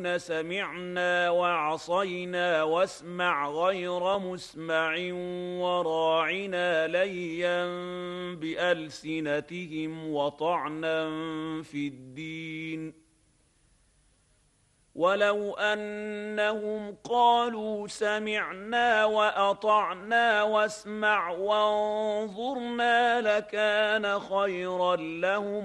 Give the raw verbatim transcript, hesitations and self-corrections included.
يقولون سمعنا وعصينا واسمع غير مسمع وراعنا ليا بألسنتهم وطعنا في الدين ولو أنهم قالوا سمعنا وأطعنا واسمع وانظرنا لكان خيرا لهم